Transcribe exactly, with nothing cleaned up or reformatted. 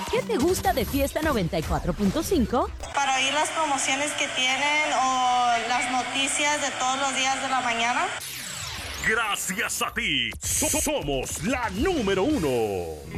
¿Qué te gusta de Fiesta noventa y cuatro punto cinco? Para oír las promociones que tienen o las noticias de todos los días de la mañana. Gracias a ti, so- somos la número uno.